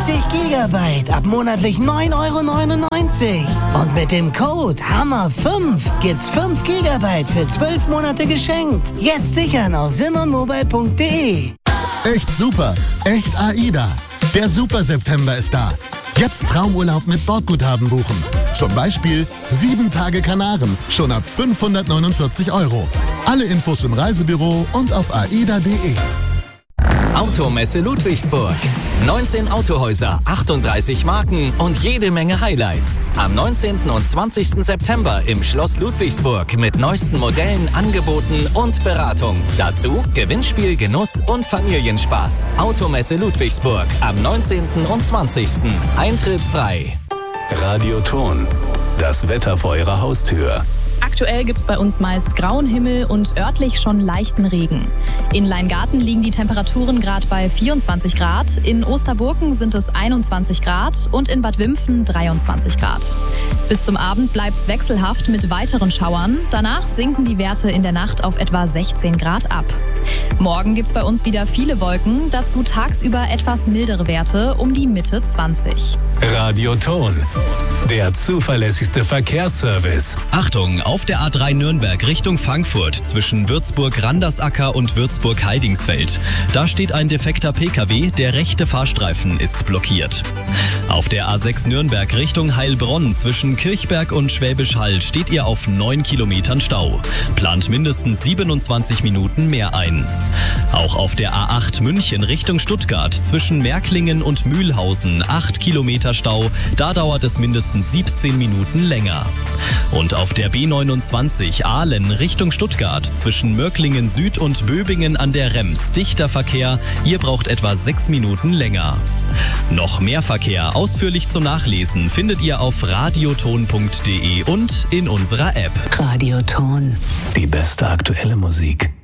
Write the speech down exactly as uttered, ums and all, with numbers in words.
vierzig Gigabyte ab monatlich neun Euro neunundneunzig. Und mit dem Code Hammer fünf gibt's fünf Gigabyte für zwölf Monate geschenkt. Jetzt sichern auf simmermobile punkt de. Echt super, echt AIDA. Der Super September ist da. Jetzt Traumurlaub mit Bordguthaben buchen. Zum Beispiel sieben Tage Kanaren, schon ab fünfhundertneunundvierzig Euro. Alle Infos im Reisebüro und auf aida punkt de. Automesse Ludwigsburg. neunzehn Autohäuser, achtunddreißig Marken und jede Menge Highlights. Am neunzehnten und zwanzigsten September im Schloss Ludwigsburg mit neuesten Modellen, Angeboten und Beratung. Dazu Gewinnspiel, Genuss und Familienspaß. Automesse Ludwigsburg am neunzehnten und zwanzigsten Eintritt frei. Radioton. Das Wetter vor Ihrer Haustür. Aktuell gibt es bei uns meist grauen Himmel und örtlich schon leichten Regen. In Leingarten liegen die Temperaturen gerade bei vierundzwanzig Grad, in Osterburken sind es einundzwanzig Grad und in Bad Wimpfen dreiundzwanzig Grad. Bis zum Abend bleibt es wechselhaft mit weiteren Schauern. Danach sinken die Werte in der Nacht auf etwa sechzehn Grad ab. Morgen gibt es bei uns wieder viele Wolken, dazu tagsüber etwas mildere Werte um die Mitte zwanzig. Radioton. Der zuverlässigste Verkehrsservice. Achtung, auf der A drei Nürnberg Richtung Frankfurt zwischen Würzburg-Randersacker und Würzburg-Heidingsfeld. Da steht ein defekter P K W, der rechte Fahrstreifen ist blockiert. Auf der A sechs Nürnberg Richtung Heilbronn zwischen Kirchberg und Schwäbisch Hall steht ihr auf neun Kilometern Stau. Plant mindestens siebenundzwanzig Minuten mehr ein. Auch auf der A acht München Richtung Stuttgart zwischen Märklingen und Mühlhausen acht Kilometer Stau. Da dauert es mindestens siebzehn Minuten länger. Und auf der B neunundzwanzig Aalen Richtung Stuttgart zwischen Mörklingen Süd und Böbingen an der Rems dichter Verkehr. Ihr braucht etwa sechs Minuten länger. Noch mehr Verkehr ausführlich zum Nachlesen findet ihr auf radioton punkt de und in unserer App. Radioton. Die beste aktuelle Musik.